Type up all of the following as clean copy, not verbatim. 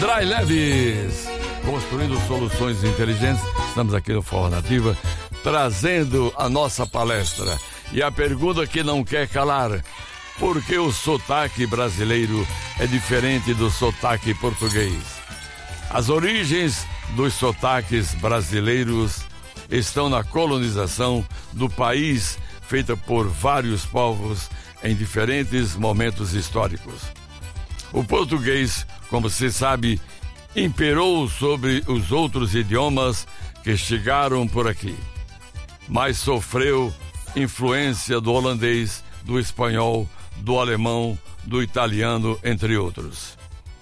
Dry Leves, construindo soluções inteligentes. Estamos aqui no Forró Nativa, trazendo a nossa palestra. E a pergunta que não quer calar: por que o sotaque brasileiro é diferente do sotaque português? As origens dos sotaques brasileiros estão na colonização do país, feita por vários povos em diferentes momentos históricos. O português, como se sabe, imperou sobre os outros idiomas que chegaram por aqui, mas sofreu influência do holandês, do espanhol, do alemão, do italiano, entre outros.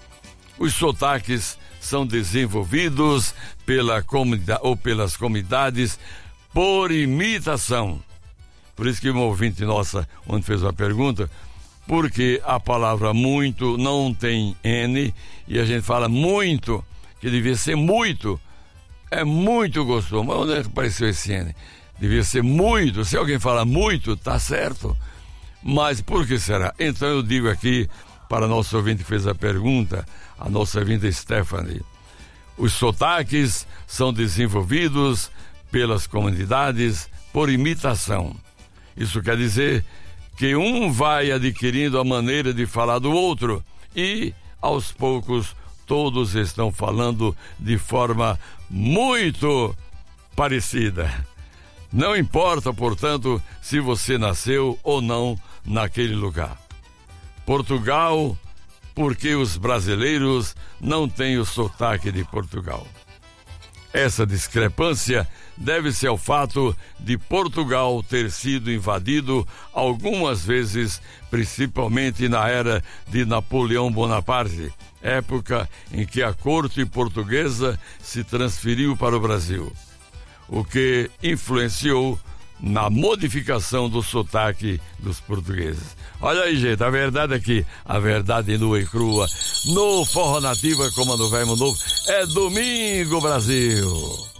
Os sotaques são desenvolvidos pela comunidade ou pelas comunidades por imitação. Por isso que uma ouvinte nossa, onde fez uma pergunta, porque a palavra muito não tem N e a gente fala muito, que devia ser muito, é muito gostoso. Mas onde é que apareceu esse N? Devia ser muito. Se alguém fala muito, tá certo. Mas por que será? Então eu digo aqui para a nossa ouvinte que fez a pergunta, a nossa ouvinte Stephanie: os sotaques são desenvolvidos pelas comunidades por imitação. Isso quer dizer que um vai adquirindo a maneira de falar do outro e, aos poucos, todos estão falando de forma muito parecida. Não importa, portanto, se você nasceu ou não naquele lugar. Portugal, porque os brasileiros não têm o sotaque de Portugal. Essa discrepância deve-se ao fato de Portugal ter sido invadido algumas vezes, principalmente na era de Napoleão Bonaparte, época em que a corte portuguesa se transferiu para o Brasil, o que influenciou na modificação do sotaque dos portugueses. Olha aí, gente, a verdade aqui, a verdade nua e crua, no Forró Nativa, como no Velho Novo, é domingo, Brasil!